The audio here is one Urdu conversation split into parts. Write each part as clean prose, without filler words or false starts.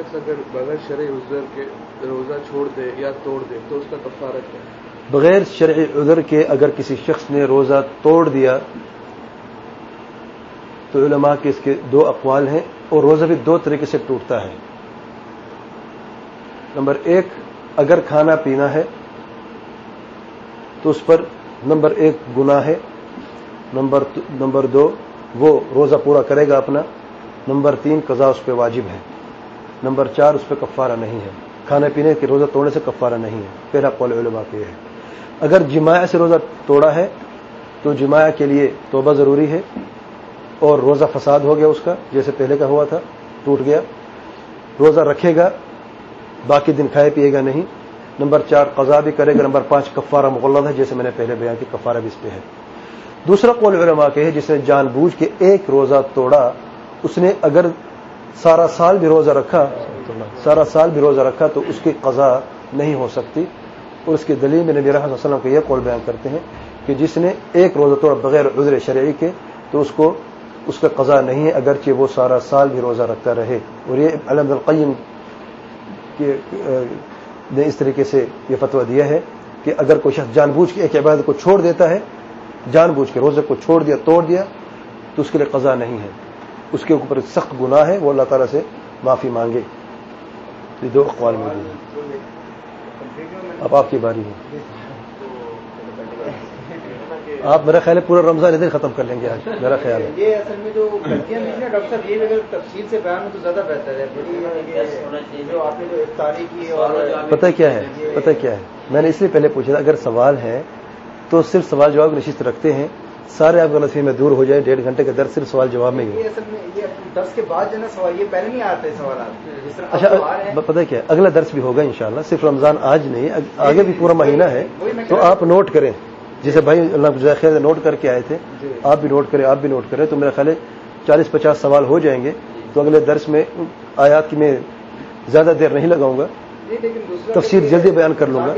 شخص اگر بغیر شرعی عذر کے روزہ چھوڑ دے یا توڑ دے تو اس کا کفارہ کیا ہے؟ بغیر شرعی عذر کے اگر کسی شخص نے روزہ توڑ دیا تو علماء کے اس کے دو اقوال ہیں، اور روزہ بھی دو طریقے سے ٹوٹتا ہے۔ نمبر ایک، اگر کھانا پینا ہے تو اس پر نمبر ایک گناہ ہے، نمبر دو وہ روزہ پورا کرے گا اپنا، نمبر تین قضا اس پہ واجب ہے، نمبر چار اس پہ کفارہ نہیں ہے۔ کھانے پینے کے روزہ توڑنے سے کفارہ نہیں ہے، پہلا قول علماء کا یہ ہے۔ اگر جماع سے روزہ توڑا ہے تو جماع کے لیے توبہ ضروری ہے، اور روزہ فساد ہو گیا اس کا، جیسے پہلے کا ہوا تھا، ٹوٹ گیا۔ روزہ رکھے گا، باقی دن کھائے پیے گا نہیں۔ نمبر چار قضا بھی کرے گا۔ نمبر پانچ کفارہ مغلظ ہے، جیسے میں نے پہلے بیان کی، کفارہ بھی اس پہ ہے۔ دوسرا قول علماء کے ہے، جس نے جان بوجھ کے ایک روزہ توڑا، اس نے اگر سارا سال بھی روزہ رکھا تو اس کی قضا نہیں ہو سکتی، اور اس کی دلیل میں نبی رحمۃ صلی اللہ علیہ وسلم کو یہ قول بیان کرتے ہیں کہ جس نے ایک روزہ توڑا بغیر عذر شرعی کے تو اس کا قضا نہیں ہے، اگرچہ وہ سارا سال بھی روزہ رکھتا رہے۔ اور یہ علامہ ابن القیم نے اس طریقے سے یہ فتویٰ دیا ہے کہ اگر کوئی شخص جان بوجھ کے ایک عبادت کو چھوڑ دیتا ہے، جان بوجھ کے روزے کو چھوڑ دیا، توڑ دیا، تو اس کے لیے قضا نہیں ہے، اس کے اوپر سخت گناہ ہے، وہ اللہ تعالیٰ سے معافی مانگے۔ یہ دو اقوال میں ہیں۔ اب آپ کی باری ہے۔ آپ میرا خیال ہے پورا رمضان ادھر ختم کر لیں گے آج، میرا خیال ہے۔ یہ اصل میں جو غلطیاں نہیں نا ڈاکٹر صاحب، یہ اگر تفصیل سے بیان ہو تو زیادہ بہتر ہے۔ جو آپ نے جو افطاری کی اور پتہ کیا ہے، میں نے اس لیے پہلے پوچھا تھا، اگر سوال ہے تو صرف سوال جواب نشست رکھتے ہیں، سارے آپ غلط فہمی میں دور ہو جائے۔ 1.5 گھنٹے کا درس صرف سوال جواب میں یہ اصل میں یہ درس کے بعد جو نا سوال، یہ پہلے نہیں آتے سوالات۔ اچھا پتہ کیا ہے، اگلا درس بھی ہوگا انشاءاللہ، صرف رمضان آج نہیں، آگے بھی پورا مہینہ ہے، تو آپ نوٹ کریں، جیسے بھائی اللہ جزائے خیر نوٹ کر کے آئے تھے، آپ بھی نوٹ کریں، تو میرا خیال ہے 40-50 سوال ہو جائیں گے۔ تو اگلے درس میں آیات کی میں زیادہ دیر نہیں لگاؤں گا، تفسیر جلدی بیان کر لوں گا۔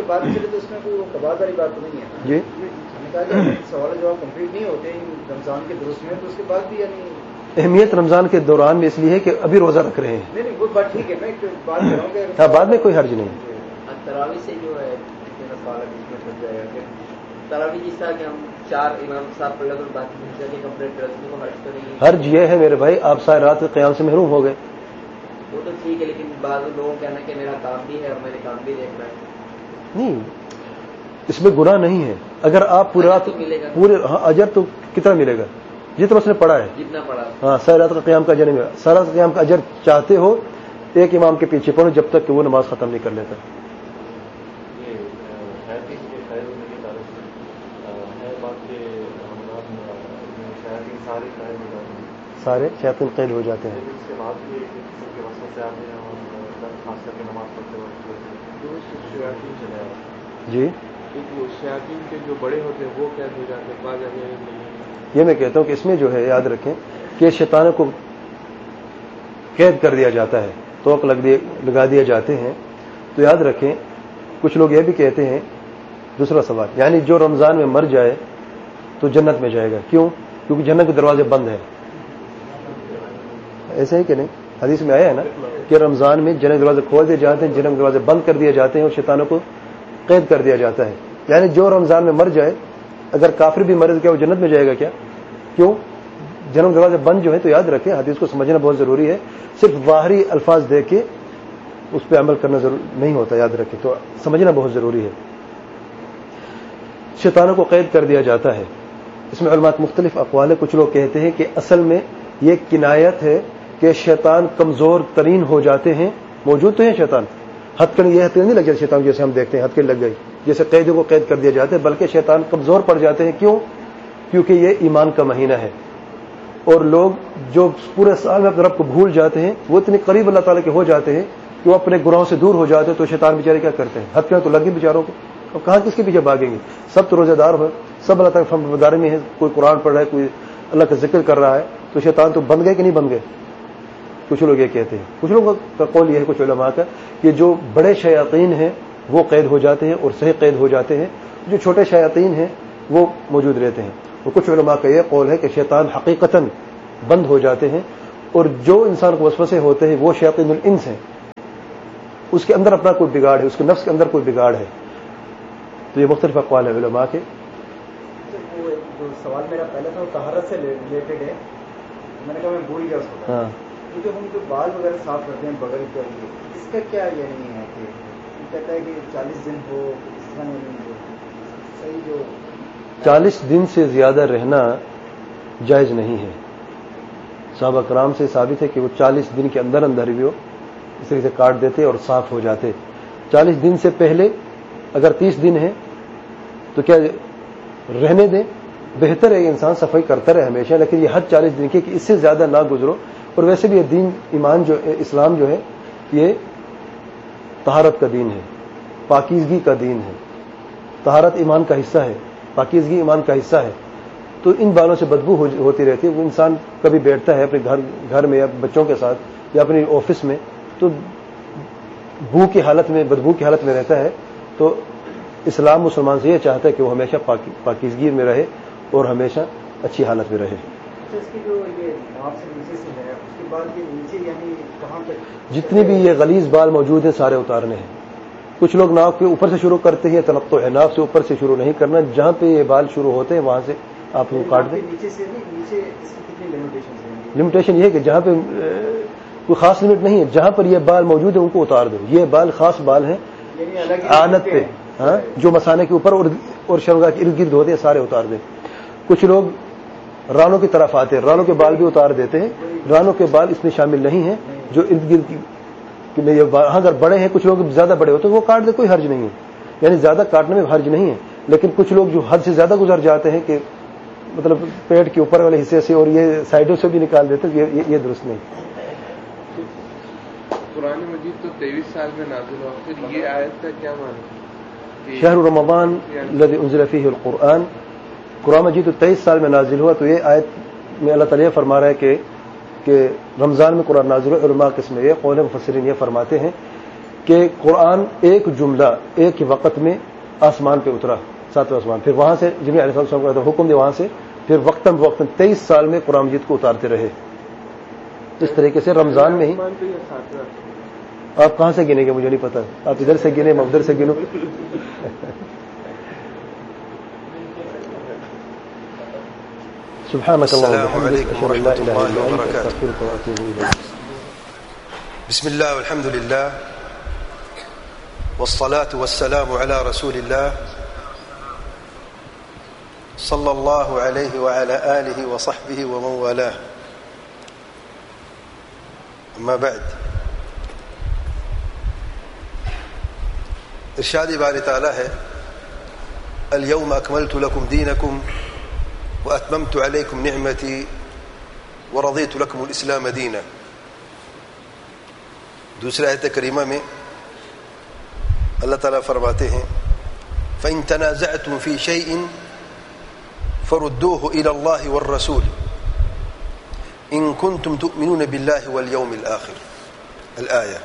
جی سوال جواب کمپلیٹ نہیں ہوتے رمضان کے درس میں، تو اس کے بعد بھی یعنی اہمیت رمضان کے دوران میں اس لیے ہے کہ ابھی روزہ رکھ رہے ہیں۔ نہیں وہ بات ٹھیک ہے، میں بات کر رہا ہوں کہ ہاں، بعد میں کوئی حرج نہیں۔ تراویح سے جو ہے تراویح جس طرح کہ ہم 4 امام کے ساتھ پڑھ لیں تو باقی کمپلیٹ کر دیں، حرج تو نہیں ہے۔ حرج یہ ہے میرے بھائی، آپ ساری رات قیام سے محروم ہو گئے۔ وہ تو ٹھیک ہے، لیکن بعض لوگوں کا کہنا کہ میرا کام بھی ہے اور میں نے کام بھی دیکھنا ہے۔ نہیں، اس میں گناہ نہیں ہے۔ اگر آپ پوری رات اجر تو کتنا ملے گا؟ جتنا اس نے پڑھا ہے، جتنا پڑھا۔ ہاں، ساری رات کا قیام کا اجر نہیں ملے گا۔ ساری رات کا قیام کا اجر چاہتے ہو ایک امام کے پیچھے پڑھو جب تک کہ وہ نماز ختم نہیں کر لیتا۔ سارے شیاطین قید ہو جاتے ہیں۔ جی شیاطین کے جو بڑے ہوتے ہیں وہ قید ہو جاتے ہیں، بعض یہ میں کہتا ہوں کہ اس میں جو ہے یاد رکھیں کہ شیطانوں کو قید کر دیا جاتا ہے، توق لگا دیے جاتے ہیں۔ تو یاد رکھیں، کچھ لوگ یہ بھی کہتے ہیں، دوسرا سوال، یعنی جو رمضان میں مر جائے تو جنت میں جائے گا، کیوں؟ کیونکہ جنت کے دروازے بند ہیں۔ ایسے ہی کہ نہیں؟ حدیث میں آیا ہے نا کہ رمضان میں جنت کے دروازے کھول دیے جاتے ہیں، جنت کے دروازے بند کر دیے جاتے ہیں، اور شیطانوں کو قید کر دیا جاتا ہے۔ یعنی جو رمضان میں مر جائے، اگر کافر بھی مرے تو کیا وہ جنت میں جائے گا کیا؟ کیوں؟ جنم کے دروازے بند جو ہے۔ تو یاد رکھیں، حدیث کو سمجھنا بہت ضروری ہے، صرف ظاہری الفاظ دے کے اس پہ عمل کرنا نہیں ہوتا، یاد رکھیں، تو سمجھنا بہت ضروری ہے۔ شیطانوں کو قید کر دیا جاتا ہے، اس میں علماء مختلف اقوال ہے۔ کچھ لوگ کہتے ہیں کہ اصل میں یہ کنایت ہے کہ شیطان کمزور ترین ہو جاتے ہیں، موجود تو ہیں شیطان، ہتھکڑی یہ ہتھکڑی نہیں لگ جاتی شیطان جیسے ہم دیکھتے ہیں ہتھکڑی لگ گئی جیسے قیدیوں کو قید کر دیا جاتا ہے، بلکہ شیطان کمزور پڑ جاتے ہیں۔ کیوں؟ کیونکہ یہ ایمان کا مہینہ ہے، اور لوگ جو پورے سال میں اپنے رب کو بھول جاتے ہیں وہ اتنے قریب اللہ تعالیٰ کے ہو جاتے ہیں کہ وہ اپنے گناہوں سے دور ہو جاتے ہیں۔ تو شیطان بیچارے کیا کرتے ہیں؟ ہتھکڑیاں تو لگی بیچاروں کو، اب کہاں کس کے پیچھے بھاگیں گے؟ سب تو روزہ دار ہو، سب اللہ تعالیٰ کے فرمانبرداری میں ہے، کوئی قرآن پڑھ رہا ہے، کوئی اللہ کا ذکر کر رہا ہے، تو شیطان تو بن گئے کہ نہیں بن گئے؟ کچھ لوگ یہ کہتے ہیں۔ کچھ لوگوں کا قول یہ ہے، کچھ علماء کا، کہ جو بڑے شیاطین ہیں وہ قید ہو جاتے ہیں اور صحیح قید ہو جاتے ہیں، جو چھوٹے شیاطین ہیں وہ موجود رہتے ہیں۔ اور کچھ علماء کا یہ قول ہے کہ شیطان حقیقتاً بند ہو جاتے ہیں، اور جو انسان کو وسوسے ہوتے ہیں وہ شیاطین الانس ہیں، اس کے اندر اپنا کوئی بگاڑ ہے، اس کے نفس کے اندر کوئی بگاڑ ہے. تو یہ مختلف اقوال ہیں علماء کے. وہ جو سوال میرا پہلا تھا وہ طہارت سے ریلیٹڈ ہے، میں نے کہا میں بھول گیا اس کو. ہاں کیونکہ ہم جو بال وغیرہ صاف کرتے ہیں بغل کے لیے، اس کا کیا یعنی ہے کہ وہ کہتا ہے کہ 40 دن ہو اس طرح نہیں ہو صحیح جو 40 دن سے زیادہ رہنا جائز نہیں ہے. صحابہ کرام سے ثابت ہے کہ وہ 40 دن کے اندر اندر بھی اس طریقے سے کاٹ دیتے اور صاف ہو جاتے. 40 دن سے پہلے اگر 30 دن ہے تو کیا رہنے دیں، بہتر ہے انسان صفائی کرتا رہے ہمیشہ، لیکن یہ حد 40 دن کی کہ اس سے زیادہ نہ گزرو. اور ویسے بھی یہ دین ایمان جو اسلام جو ہے یہ طہارت کا دین ہے، پاکیزگی کا دین ہے. طہارت ایمان کا حصہ ہے، پاکیزگی ایمان کا حصہ ہے. تو ان بالوں سے بدبو ہوتی رہتی ہے. وہ انسان کبھی بیٹھتا ہے اپنے گھر میں یا بچوں کے ساتھ یا اپنی آفس میں تو بو کی حالت میں، بدبو کی حالت میں رہتا ہے. تو اسلام مسلمان سے یہ چاہتا ہے کہ وہ ہمیشہ پاکیزگی میں رہے اور ہمیشہ اچھی حالت میں رہے. اس کی جو یہ ناک سے نیچے سے ہے اس کے بعد یہ نیچے یعنی کہاں تک جتنے بھی یہ غلیظ بال موجود ہیں سارے اتارنے ہیں. کچھ لوگ ناک کے اوپر سے شروع کرتے ہیں، تنقع ہے، ناک سے اوپر سے شروع نہیں کرنا. جہاں پہ یہ بال شروع ہوتے ہیں وہاں سے آپ کو کاٹ دیں. نیچے سے نہیں، نیچے اس کی کتنی لمیٹیشن ہیں؟ لمیٹیشن یہ ہے کہ جہاں پہ کوئی خاص لمٹ نہیں ہے، جہاں پر یہ بال موجود ہیں ان کو اتار دو. یہ بال خاص بال ہیں یعنی الگ آنت پہ، ہاں، جو مسانے کے اوپر اور شلغا کے ارد گرد ہوتے ہیں سارے اتار دیں. کچھ لوگ رانوں کی طرف آتے ہیں، رانوں کے بال بھی اتار دیتے ہیں. رانوں کے بال اس میں شامل نہیں ہیں جو ارد گرد کی یہ اگر بڑے ہیں، کچھ لوگ زیادہ بڑے ہوتے ہیں وہ کاٹ دے، کوئی حرج نہیں ہے. یعنی زیادہ کاٹنے میں حرج نہیں ہے. لیکن کچھ لوگ جو حد سے زیادہ گزر جاتے ہیں کہ مطلب پیٹ کے اوپر والے حصے سے اور یہ سائڈوں سے بھی نکال دیتے ہیں، یہ درست نہیں. قرآن مجید تو 23 سال میں نازل ہوا، پھر یہ آیت کا کیا معنی؟ شہر رمضان الذی انزل فیہ القرآن، قرآن مجید تو 23 سال میں نازل ہوا. تو یہ آیت میں اللہ تعالیٰ فرما رہا ہے کہ رمضان میں قرآن نازل ہوا. علماء قسم یہ قول مفسرین یہ فرماتے ہیں کہ قرآن ایک جملہ ایک ہی وقت میں آسمان پہ اترا، 7ویں آسمان. پھر وہاں سے جبریل علیہ السلام کو حکم دیا، وہاں سے پھر وقتاً بوقتاً 23 سال میں قرآن مجید کو اتارتے رہے. اس طریقے سے رمضان میں ہی. آپ کہاں سے گنے گے مجھے نہیں پتا، آپ ادھر سے گنے، میں ادھر سے گنوں. سبحانك اللهم وبحمدك اشهد ان لا اله الا انت استغفرك واتوب اليك. بسم الله والحمد لله والصلاة والسلام على رسول الله صلى الله عليه وعلى آله وصحبه ومن والاه. أما بعد، ارشاد باری تعالی ہے اليوم اکملت لکم دینکم واتممت علیکم نعمتی ورضیت لکم الاسلام دینا. دوسرے آیت کریمہ میں اللہ تعالیٰ فرماتے ہیں فإن تنازعتم في شيء فردوه إلى الله والرسول إن كنتم تؤمنون بالله واليوم الآخر. الآية.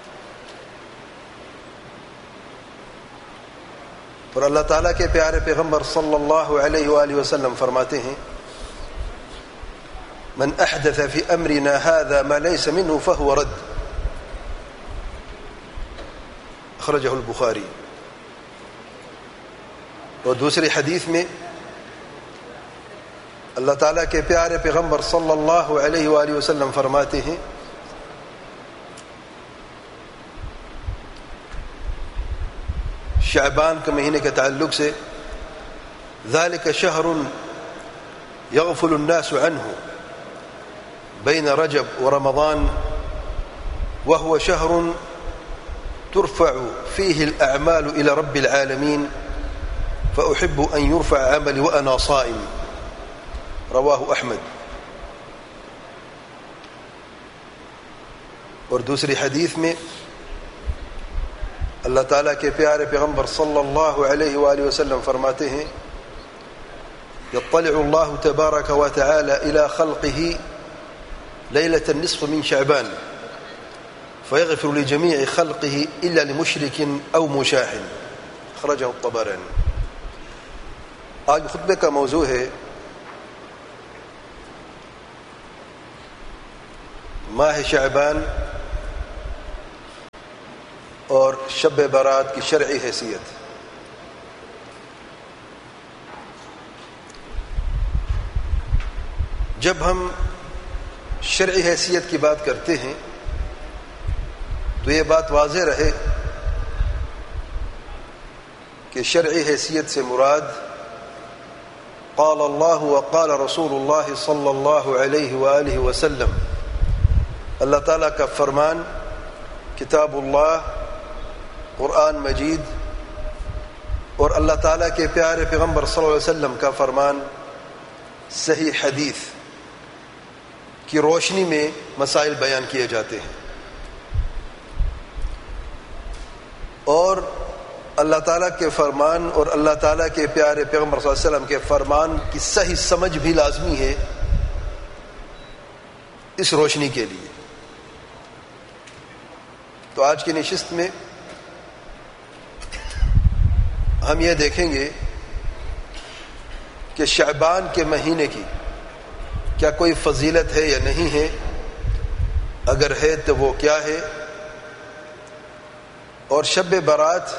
اور اللہ تعالیٰ کے پیارے پیغمبر صلی اللہ علیہ وآلہ وسلم فرماتے ہیں من احدث في امرنا هذا ما ليس منه فهو رد. اخرجہ البخاری. اور دوسری حدیث میں اللہ تعالیٰ کے پیارے پیغمبر صلی اللہ علیہ وآلہ وسلم فرماتے ہیں شعبان کے مہینے کے تعلق سے ذلك شهر يغفل الناس عنه بين رجب ورمضان وهو شهر ترفع فيه الأعمال إلى رب العالمين فأحب أن يرفع عملي وأنا صائم. رواه أحمد. اور دوسری حدیث میں اللہ تعالیٰ کے پیارے پیغمبر صلی اللہ علیہ وآلہ وسلم فرماتے ہیں يطلع الله تبارك وتعالى إلى خلقه ليلة النصف من شعبان فيغفر لجميع خلقه إلا لمشرك أو مشاح. خرجه الطبراني. آج خطبے کا موضوع ہے ماہ شعبان اور شب برات کی شرعی حیثیت. جب ہم شرعی حیثیت کی بات کرتے ہیں تو یہ بات واضح رہے کہ شرعی حیثیت سے مراد قال اللہ وقال رسول اللہ صلی اللہ علیہ وآلہ وسلم، اللہ تعالیٰ کا فرمان، کتاب اللہ، قرآن مجید، اور اللہ تعالیٰ کے پیارے پیغمبر صلی اللہ علیہ وسلم کا فرمان صحیح حدیث کی روشنی میں مسائل بیان کیے جاتے ہیں. اور اللہ تعالیٰ کے فرمان اور اللہ تعالیٰ کے پیارے پیغمبر صلی اللہ علیہ وسلم کے فرمان کی صحیح سمجھ بھی لازمی ہے اس روشنی کے لیے. تو آج کی نشست میں ہم یہ دیکھیں گے کہ شعبان کے مہینے کی کیا کوئی فضیلت ہے یا نہیں ہے، اگر ہے تو وہ کیا ہے، اور شب برات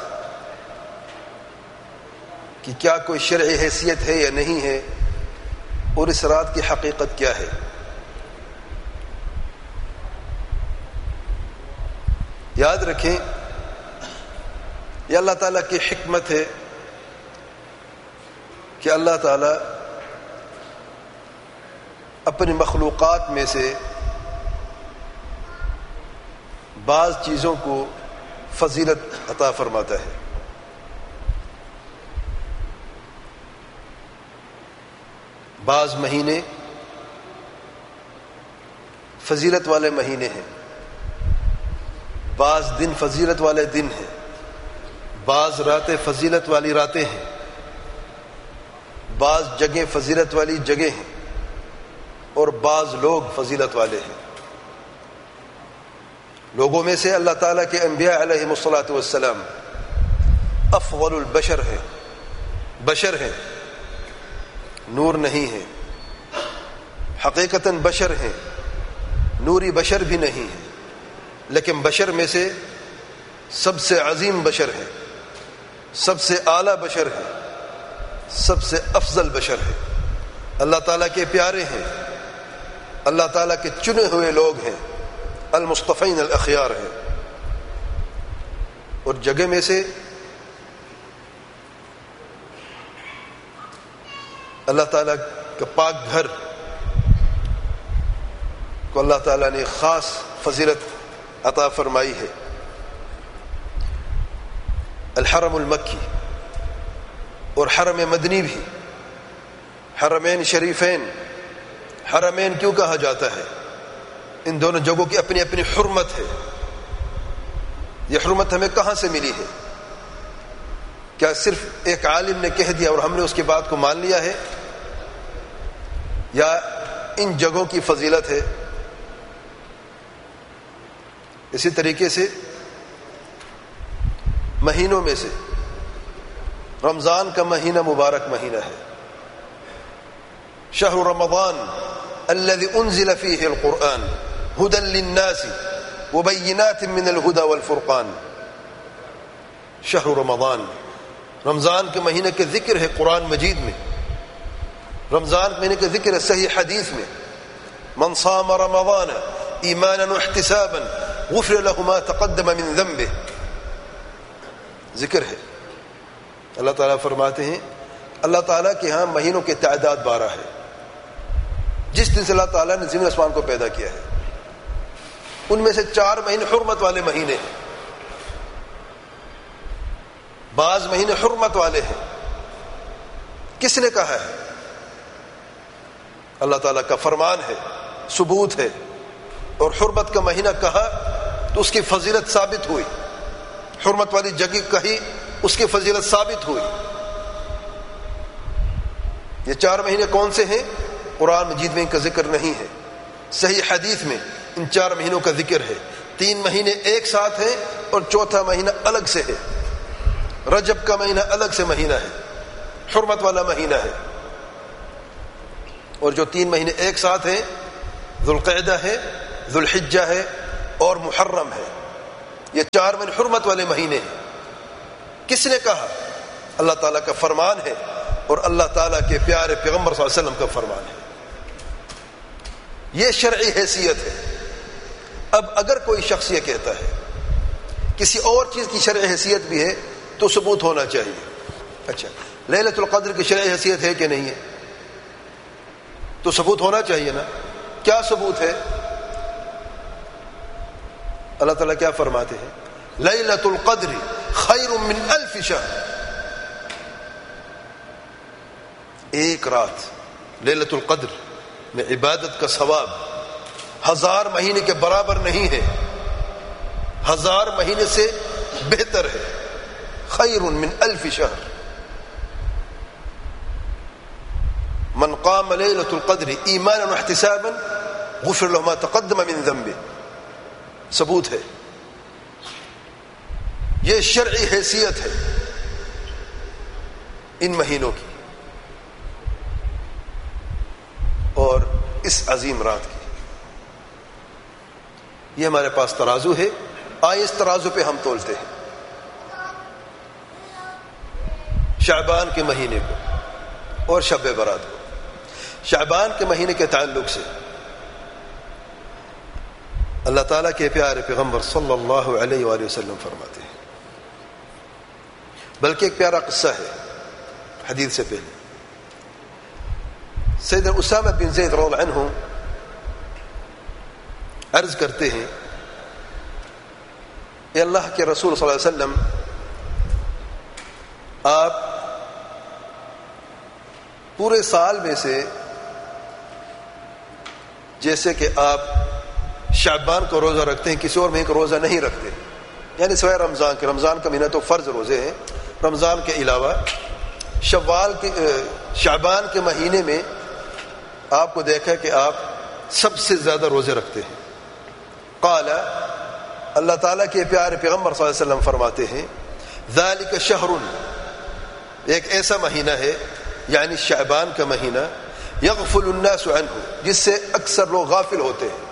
کی کیا کوئی شرعی حیثیت ہے یا نہیں ہے، اور اس رات کی حقیقت کیا ہے. یاد رکھیں یہ اللہ تعالیٰ کی حکمت ہے کہ اللہ تعالیٰ اپنی مخلوقات میں سے بعض چیزوں کو فضیلت عطا فرماتا ہے. بعض مہینے فضیلت والے مہینے ہیں، بعض دن فضیلت والے دن ہیں، بعض راتیں فضیلت والی راتیں ہیں، بعض جگہیں فضیلت والی جگہیں ہیں، اور بعض لوگ فضیلت والے ہیں. لوگوں میں سے اللہ تعالیٰ کے انبیاء علیہ الصلاۃ والسلام افضل البشر ہیں، بشر ہیں، نور نہیں ہے، حقیقتاً بشر ہیں، نوری بشر بھی نہیں ہے، لیکن بشر میں سے سب سے عظیم بشر ہے، سب سے اعلیٰ بشر ہے، سب سے افضل بشر ہے. اللہ تعالیٰ کے پیارے ہیں، اللہ تعالیٰ کے چنے ہوئے لوگ ہیں، المصطفین الاخیار ہیں. اور جگہ میں سے اللہ تعالیٰ کا پاک گھر کو اللہ تعالیٰ نے خاص فضیلت عطا فرمائی ہے. الحرم المکی اور حرم مدنی بھی، حرمین شریفین، حرمین کیوں کہا جاتا ہے؟ ان دونوں جگہوں کی اپنی اپنی حرمت ہے. یہ حرمت ہمیں کہاں سے ملی ہے؟ کیا صرف ایک عالم نے کہہ دیا اور ہم نے اس کی بات کو مان لیا ہے، یا ان جگہوں کی فضیلت ہے؟ اسی طریقے سے مہینوں میں سے رمضان کا مہینہ مبارک مہینہ ہے. شہر رمضان الذي انزل فيه القرآن هدى للناس وبينات من الهدى والفرقان. شہر رمضان، رمضان کے مہینے کے ذکر ہے قرآن مجید میں، رمضان کے مہینے کے ذکر ہے صحیح حدیث میں. من صام رمضان ایمانا واحتسابا غفر له ما تقدم من ذنبه. ذکر ہے. اللہ تعالیٰ فرماتے ہیں اللہ تعالیٰ کے ہاں مہینوں کی تعداد 12 ہے. جس دن سے اللہ تعالیٰ نے زمین آسمان کو پیدا کیا ہے ان میں سے 4 مہینے حرمت والے مہینے ہیں، بعض مہینے حرمت والے ہیں. کس نے کہا ہے؟ اللہ تعالیٰ کا فرمان ہے، ثبوت ہے. اور حرمت کا مہینہ کہا تو اس کی فضیلت ثابت ہوئی، حرمت والی جگہ کہی اس کی فضیلت ثابت ہوئی. یہ 4 مہینے کون سے ہیں؟ قرآن مجید میں ان کا ذکر نہیں ہے، صحیح حدیث میں ان 4 مہینوں کا ذکر ہے. 3 مہینے ایک ساتھ ہیں اور چوتھا مہینہ الگ سے ہے. رجب کا مہینہ الگ سے مہینہ ہے، حرمت والا مہینہ ہے. اور جو 3 مہینے ایک ساتھ ہیں ذوالقعدہ ہے، ذوالحجہ ہے اور محرم ہے. یہ 4 من حرمت والے مہینے ہیں. کس نے کہا؟ اللہ تعالیٰ کا فرمان ہے اور اللہ تعالیٰ کے پیارے پیغمبر صلی اللہ علیہ وسلم کا فرمان ہے. یہ شرعی حیثیت ہے. اب اگر کوئی شخص یہ کہتا ہے کسی اور چیز کی شرعی حیثیت بھی ہے تو ثبوت ہونا چاہیے. اچھا لیلۃ القدر کی شرعی حیثیت ہے کہ نہیں ہے؟ تو ثبوت ہونا چاہیے نا. کیا ثبوت ہے؟ اللہ تعالیٰ کیا فرماتے ہیں؟ لیلۃ القدر خیر من 1000 شہر. ایک رات لیلۃ القدر میں عبادت کا ثواب 1000 مہینے کے برابر نہیں ہے، 1000 مہینے سے بہتر ہے. خیر من 1000 شہر. من قام لیلۃ القدر ایمانا واحتسابا غفر له ما تقدم من ذنبه. ثبوت ہے. یہ شرعی حیثیت ہے ان مہینوں کی اور اس عظیم رات کی. یہ ہمارے پاس ترازو ہے. آئے اس ترازو پہ ہم تولتے ہیں شعبان کے مہینے کو اور شب برات کو. شعبان کے مہینے کے تعلق سے اللہ تعالیٰ کے پیارے پیغمبر صلی اللہ علیہ وآلہ وسلم فرماتے ہیں، بلکہ ایک پیارا قصہ ہے حدیث سے پہلے. سیدنا اسامہ بن زید رضی اللہ عنہ عرض کرتے ہیں اے اللہ کے رسول صلی اللہ علیہ وسلم، آپ پورے سال میں سے جیسے کہ آپ شعبان کا روزہ رکھتے ہیں کسی اور مہینے کا روزہ نہیں رکھتے، یعنی سوائے رمضان کے. رمضان کا مہینہ تو فرض روزے ہیں. رمضان کے علاوہ شعبان کے مہینے میں آپ کو دیکھا کہ آپ سب سے زیادہ روزے رکھتے ہیں. قال، اللہ تعالیٰ کے پیارے پیغمبر صلی اللہ علیہ وسلم فرماتے ہیں ذالک شہر، ایک ایسا مہینہ ہے یعنی شعبان کا مہینہ، یغفل الناس عنہ، جس سے اکثر لوگ غافل ہوتے ہیں.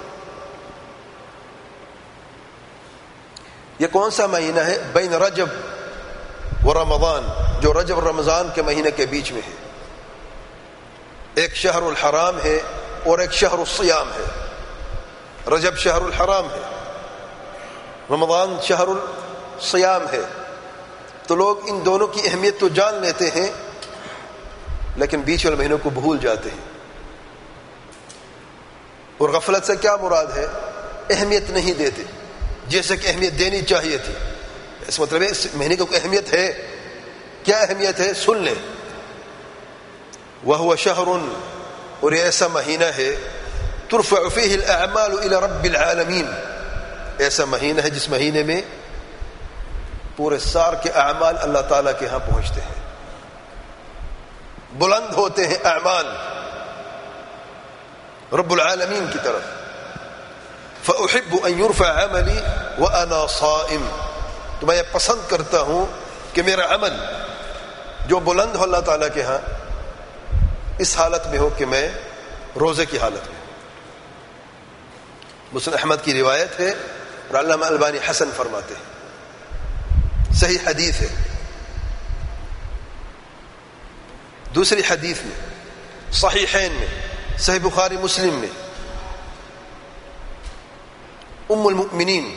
یہ کون سا مہینہ ہے؟ بین رجب و رمضان، جو رجب اور رمضان کے مہینے کے بیچ میں ہے. ایک شہر الحرام ہے اور ایک شہر الصیام ہے. رجب شہر الحرام ہے، رمضان شہر الصیام ہے. تو لوگ ان دونوں کی اہمیت تو جان لیتے ہیں لیکن بیچ والے مہینوں کو بھول جاتے ہیں. اور غفلت سے کیا مراد ہے؟ اہمیت نہیں دیتے جیسے کہ اہمیت دینی چاہیے تھی. اس مطلب ہے اس مہینے کو اہمیت ہے. کیا اہمیت ہے؟ سن لیں. وَهُوَ شَهْرٌ، اور یہ ایسا مہینہ ہے ترفع فیہ الاعمال الى رب العالمین، ایسا مہینہ ہے جس مہینے میں پورے سال کے اعمال اللہ تعالیٰ کے ہاں پہنچتے ہیں، بلند ہوتے ہیں اعمال رب العالمین کی طرف. فأحب ان يرفع عملی وانا صائم، تو میں یہ پسند کرتا ہوں کہ میرا عمل جو بلند ہو اللہ تعالیٰ کے ہاں اس حالت میں ہو کہ میں روزے کی حالت میں. مسند احمد کی روایت ہے اور علامہ البانی حسن فرماتے ہیں، صحیح حدیث ہے. دوسری حدیث میں صحیحین میں صحیح بخاری مسلم میں ام المؤمنین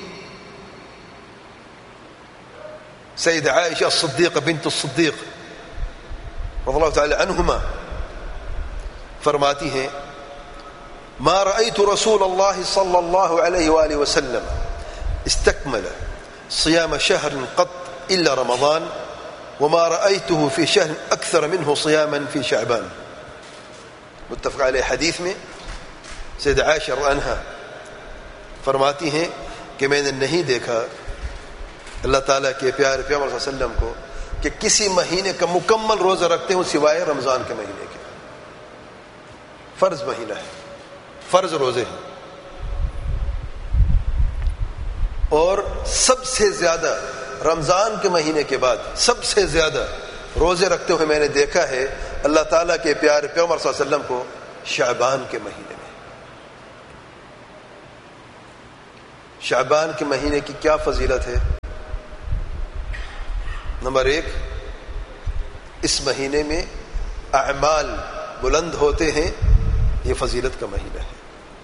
سید عائشہ الصدیقہ بنت الصدیق رضی اللہ تعالی عنہما فرماتی ہیں ما رأيت رسول الله صلى الله عليه وآله وسلم استكمل صيام شهر قط إلا رمضان وما رأيته في شهر أكثر منه صياما في شعبان. متفق علیہ حدیث میں سید عائشہ رضی اللہ عنہا فرماتی ہیں کہ میں نے نہیں دیکھا اللہ تعالیٰ کے پیارے پیغمبر صلی اللہ علیہ وسلم کو کہ کسی مہینے کا مکمل روزہ رکھتے ہوں سوائے رمضان کے مہینے کے. فرض مہینہ ہے، فرض روزے ہیں، اور سب سے زیادہ رمضان کے مہینے کے بعد سب سے زیادہ روزے رکھتے ہوئے میں نے دیکھا ہے اللہ تعالیٰ کے پیارے پیغمبر صلی اللہ علیہ وسلم کو شعبان کے مہینے میں. شعبان کے مہینے کی کیا فضیلت ہے؟ نمبر 1، اس مہینے میں اعمال بلند ہوتے ہیں، یہ فضیلت کا مہینہ ہے.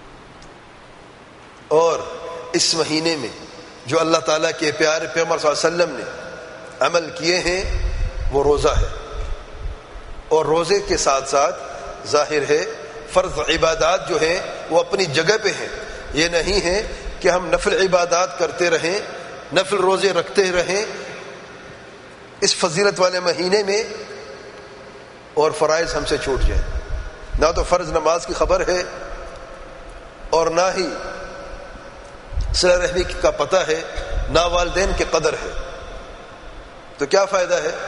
اور اس مہینے میں جو اللہ تعالیٰ کے پیارے پیغمبر صلی اللہ علیہ وسلم نے عمل کیے ہیں وہ روزہ ہے. اور روزے کے ساتھ ساتھ ظاہر ہے فرض عبادات جو ہیں وہ اپنی جگہ پہ ہیں. یہ نہیں ہے کہ ہم نفل عبادات کرتے رہیں، نفل روزے رکھتے رہیں اس فضیلت والے مہینے میں اور فرائض ہم سے چھوٹ جائیں. نہ تو فرض نماز کی خبر ہے اور نہ ہی صلہ رحمی کا پتہ ہے، نہ والدین کی قدر ہے. تو کیا فائدہ ہے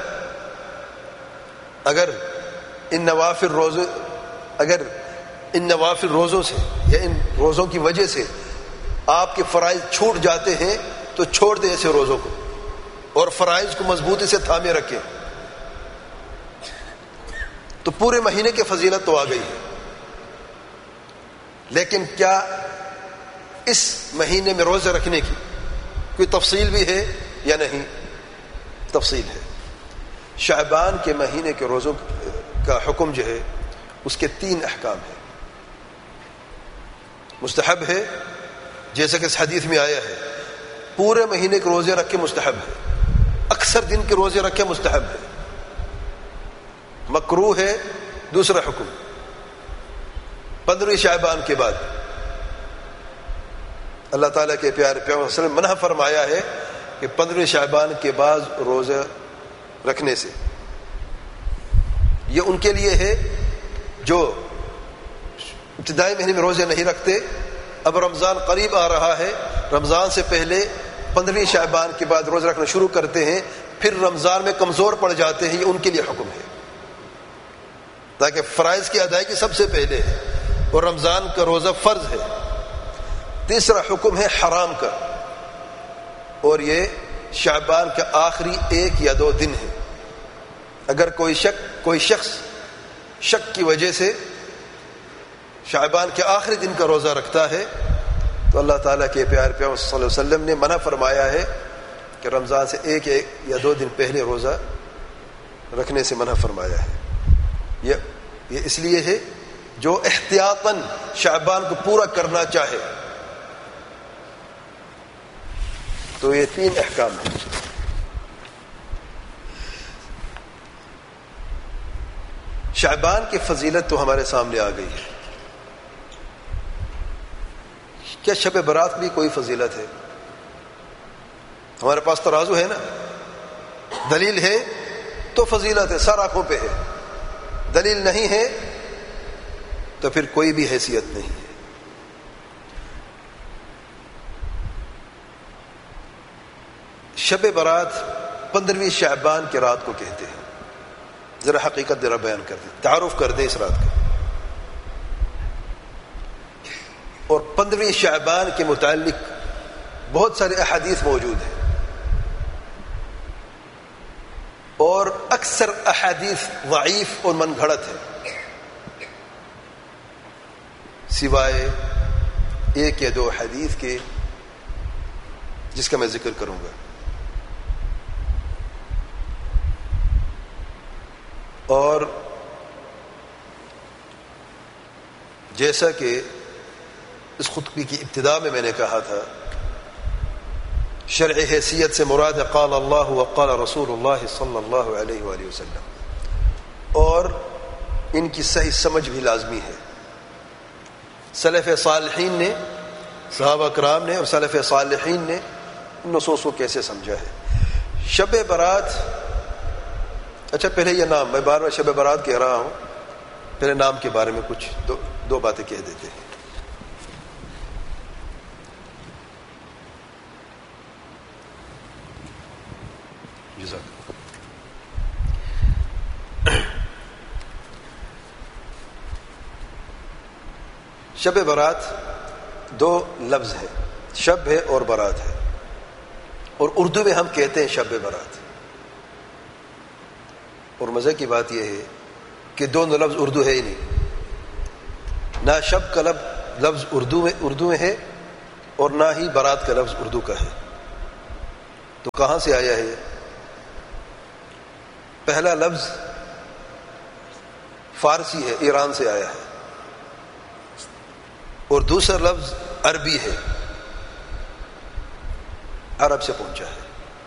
اگر ان نوافل روزوں سے یا ان روزوں کی وجہ سے آپ کے فرائض چھوٹ جاتے ہیں تو چھوڑ دیں ایسے روزوں کو اور فرائض کو مضبوطی سے تھامے رکھیں. تو پورے مہینے کی فضیلت تو آ گئی ہے، لیکن کیا اس مہینے میں روزے رکھنے کی کوئی تفصیل بھی ہے یا نہیں؟ تفصیل ہے. شعبان کے مہینے کے روزوں کا حکم جو ہے اس کے 3 احکام ہیں. مستحب ہے، جیسا کہ اس حدیث میں آیا ہے پورے مہینے کے روزے رکھ کے مستحب ہے، اکثر دن کے روزے رکھ کے مستحب ہے. مکروہ ہے دوسرا حکم 15 شعبان کے بعد. اللہ تعالیٰ کے پیارے پیغمبر صلی اللہ علیہ وسلم منع فرمایا ہے کہ 15 شعبان کے بعد روزہ رکھنے سے. یہ ان کے لیے ہے جو ابتدائی مہینے میں روزے نہیں رکھتے. اب رمضان قریب آ رہا ہے، رمضان سے پہلے 15 شعبان کے بعد روزہ رکھنا شروع کرتے ہیں، پھر رمضان میں کمزور پڑ جاتے ہیں. یہ ان کے لیے حکم ہے تاکہ فرائض کی ادائیگی سب سے پہلے ہے اور رمضان کا روزہ فرض ہے. تیسرا حکم ہے حرام کا، اور یہ شعبان کا آخری 1 یا 2 دن ہے. اگر کوئی شخص شک کی وجہ سے شعبان کے آخری دن کا روزہ رکھتا ہے تو اللہ تعالیٰ کے پیارے پیغمبر صلی اللہ علیہ وسلم نے منع فرمایا ہے کہ رمضان سے 1 یا 2 دن پہلے روزہ رکھنے سے منع فرمایا ہے. یہ اس لیے ہے جو احتیاطاً شعبان کو پورا کرنا چاہے. تو یہ 3 احکام ہیں. شعبان کی فضیلت تو ہمارے سامنے آ گئی ہے. کیا شب برات بھی کوئی فضیلت ہے؟ ہمارے پاس ترازو ہے نا، دلیل ہے تو فضیلت ہے، سر آنکھوں پہ ہے. دلیل نہیں ہے تو پھر کوئی بھی حیثیت نہیں ہے. شب برات 15ویں شعبان کی رات کو کہتے ہیں. ذرا حقیقت ذرا بیان کر دیں، تعارف کر دیں اس رات کا. اور 15ویں شعبان کے متعلق بہت سارے احادیث موجود ہیں، اور اکثر احادیث ضعیف اور من گھڑت ہے، سوائے 1 یا 2 حدیث کے جس کا میں ذکر کروں گا. اور جیسا کہ اس خطبے کی ابتدا میں نے کہا تھا، شرع حیثیت سے مراد قال اللہ وقال رسول اللہ صلی اللہ علیہ وآلہ وسلم، اور ان کی صحیح سمجھ بھی لازمی ہے. سلف صالحین نے، صحابہ کرام نے اور سلف صالحین نے ان نصوص کو کیسے سمجھا ہے. شب برات، اچھا پہلے یہ نام، میں بار بار شب برات کہہ رہا ہوں، پہلے نام کے بارے میں کچھ دو باتیں کہہ دیتے ہیں. شب برات 2 لفظ ہے، شب ہے اور برات ہے، اور اردو میں ہم کہتے ہیں شب برات. اور مزے کی بات یہ ہے کہ دونوں لفظ اردو ہے ہی نہیں. نہ شب کا لفظ اردو میں ہے اور نہ ہی برات کا لفظ اردو کا ہے. تو کہاں سے آیا ہے؟ پہلا لفظ فارسی ہے، ایران سے آیا ہے، اور دوسرا لفظ عربی ہے، عرب سے پہنچا ہے.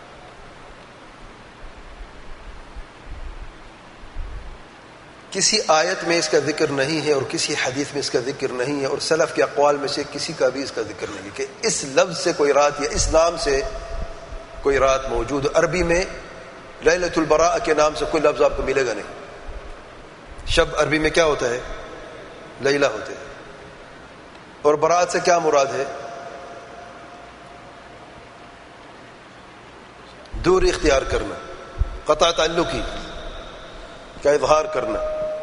کسی آیت میں اس کا ذکر نہیں ہے اور کسی حدیث میں اس کا ذکر نہیں ہے، اور سلف کے اقوال میں سے کسی کا بھی اس کا ذکر نہیں کہ اس لفظ سے کوئی رات یا اس نام سے کوئی رات موجود. عربی میں لیلۃ البراء کے نام سے کوئی لفظ آپ کو ملے گا نہیں. شب عربی میں کیا ہوتا ہے؟ لیلہ ہوتے ہیں. اور برات سے کیا مراد ہے؟ دوری اختیار کرنا، قطع تعلقی کا اظہار کرنا.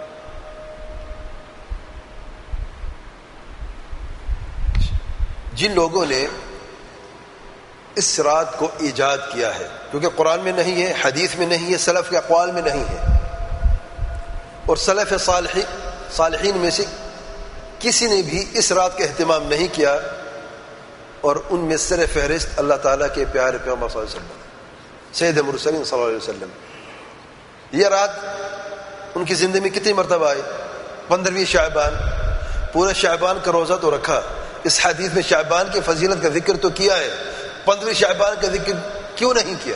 جن لوگوں نے اس رات کو ایجاد کیا ہے، کیونکہ قرآن میں نہیں ہے، حدیث میں نہیں ہے، سلف کے اقوال میں نہیں ہے، اور سلف صالحین میں سے کسی نے بھی اس رات کا اہتمام نہیں کیا، اور ان میں سر فہرست اللہ تعالیٰ کے پیارے پیغمبر صلی اللہ علیہ وسلم، سید المرسلین صلی اللہ علیہ وسلم. یہ رات ان کی زندگی میں کتنی مرتبہ آئی؟ 15ویں شعبان. پورے شعبان کا روزہ تو رکھا، اس حدیث میں شعبان کی فضیلت کا ذکر تو کیا ہے، 15ویں شعبان کا ذکر کیوں نہیں کیا؟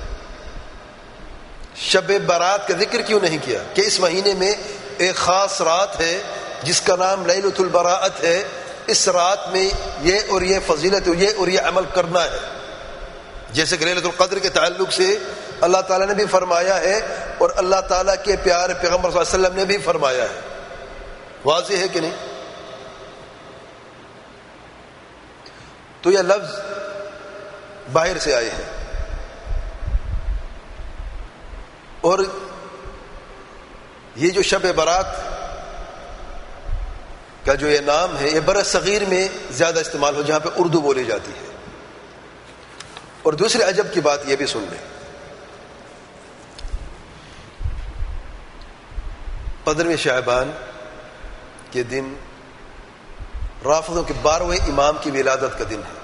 شب برات کا ذکر کیوں نہیں کیا کہ اس مہینے میں ایک خاص رات ہے جس کا نام لیلۃ البراءت ہے، اس رات میں یہ اور یہ فضیلت یہ اور یہ عمل کرنا ہے. جیسے کہ لیلۃ القدر کے تعلق سے اللہ تعالیٰ نے بھی فرمایا ہے اور اللہ تعالیٰ کے پیارے پیغمبر صلی اللہ علیہ وسلم نے بھی فرمایا ہے. واضح ہے کہ نہیں؟ تو یہ لفظ باہر سے آئے ہیں، اور یہ جو شب برات کا جو یہ نام ہے، یہ بر صغیر میں زیادہ استعمال ہو جہاں پہ اردو بولی جاتی ہے. اور دوسری عجب کی بات یہ بھی سن لیں، 15ویں شعبان کے دن رافضوں کے 12ویں امام کی ولادت کا دن ہے.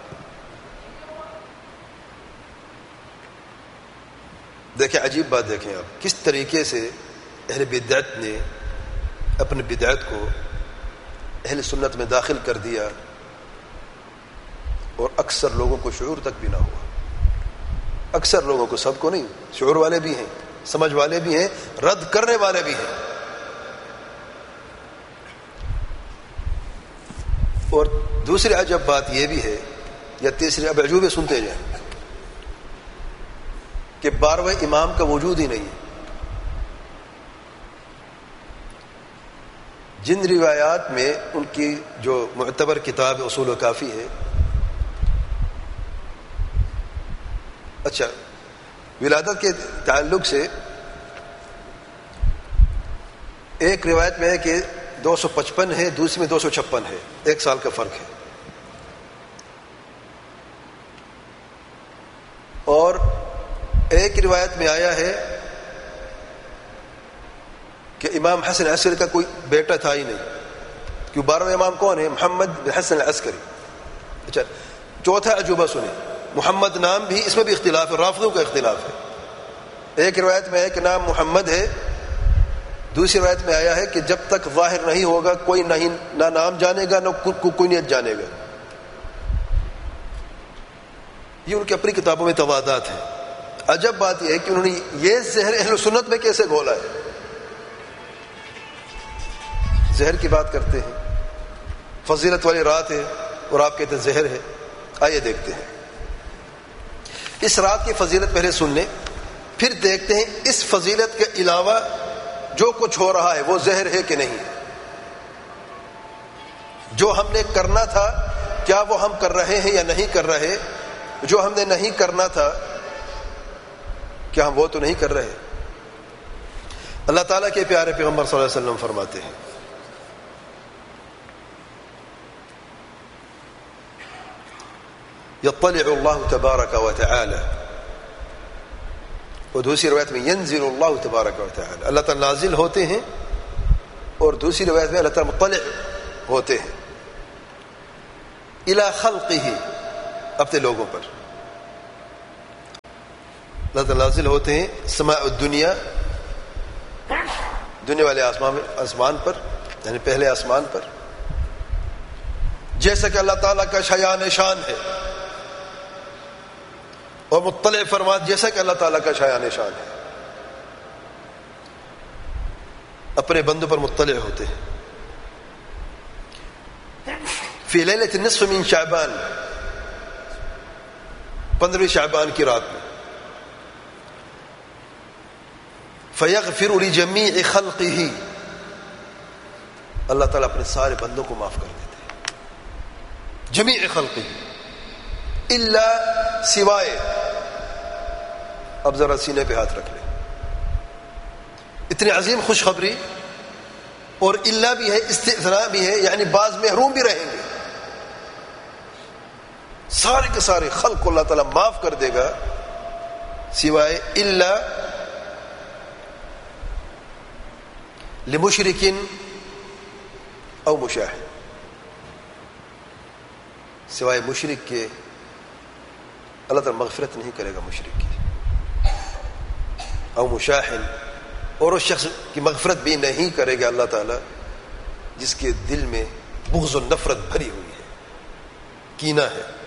دیکھیں عجیب بات، دیکھیں آپ کس طریقے سے اہل بدعت نے اپنی بدعت کو اہل سنت میں داخل کر دیا، اور اکثر لوگوں کو شعور تک بھی نہ ہوا. اکثر لوگوں کو، سب کو نہیں، شعور والے بھی ہیں، سمجھ والے بھی ہیں، رد کرنے والے بھی ہیں. اور دوسری عجب بات یہ بھی ہے، یا تیسری، اب عجوبے سنتے جائیں، کہ 12ویں امام کا وجود ہی نہیں ہے. جن روایات میں ان کی جو معتبر کتاب اصول و کافی ہے، اچھا ولادت کے تعلق سے ایک روایت میں ہے کہ 255 ہے، دوسری میں 256 ہے، 1 سال کا فرق ہے. اور ایک روایت میں آیا ہے کہ امام حسن عسکری کا کوئی بیٹا تھا ہی نہیں. کیوں؟ 12واں امام کون ہے؟ محمد بن حسن العسکری. اچھا چوتھا عجوبہ سنیں، محمد نام بھی، اس میں بھی اختلاف ہے، رافضوں کا اختلاف ہے. ایک روایت میں ہے کہ نام محمد ہے، دوسری روایت میں آیا ہے کہ جب تک ظاہر نہیں ہوگا کوئی نہ نام جانے گا نہ کنیت جانے گا. یہ ان کی اپنی کتابوں میں توادات ہیں. عجب بات یہ ہے کہ انہوں نے یہ زہر اہل سنت میں کیسے گھولا ہے. زہر کی بات کرتے ہیں، فضیلت والی رات ہے، اور آپ کہتے ہیں زہر ہے. آئیے دیکھتے ہیں اس رات کی فضیلت. پہلے سن لیں، پھر دیکھتے ہیں اس فضیلت کے علاوہ جو کچھ ہو رہا ہے وہ زہر ہے کہ نہیں. جو ہم نے کرنا تھا کیا وہ ہم کر رہے ہیں یا نہیں کر رہے؟ جو ہم نے نہیں کرنا تھا کیا ہم وہ تو نہیں کر رہے؟ اللہ تعالیٰ کے پیارے پیغمبر صلی اللہ علیہ وسلم فرماتے ہیں، یطلع اللہ تبارک و تعالی، اور دوسری روایت میں ینزل اللہ تبارک و تعالی، اللہ تعالیٰ نازل ہوتے ہیں، اور دوسری روایت میں اللہ تعالیٰ مطلع ہوتے ہیں. الی خلقہ، اپنے لوگوں پر. اللہ تعالیٰ نازل ہوتے ہیں سماء الدنیا، دنیا والے آسمان پر، یعنی پہلے آسمان پر، جیسا کہ اللہ تعالیٰ کا شایان شان ہے، اور مطلع فرمات جیسا کہ اللہ تعالیٰ کا شایان شان ہے، اپنے بندوں پر مطلع ہوتے ہیں. فی لیلۃ النصف من شعبان، 15 شعبان کی رات میں. فیغفر لجمیع خلقہ، اللہ تعالیٰ اپنے سارے بندوں کو معاف کر دیتے ہیں، جمیع خلقہ، الا سوائے، اب ذرا سینے پہ ہاتھ رکھ لیں، اتنی عظیم خوشخبری، اور الا بھی ہے، استثناء بھی ہے، یعنی بعض محروم بھی رہیں گے. سارے کے سارے خلق کو اللہ تعالیٰ معاف کر دے گا سوائے الا لمشرک او مشاہد، سوائے مشرک کے اللہ تعالیٰ مغفرت نہیں کرے گا مشرک کی، او مشاہد، اور اس شخص کی مغفرت بھی نہیں کرے گا اللہ تعالیٰ جس کے دل میں بغض و نفرت بھری ہوئی ہے، کینہ ہے.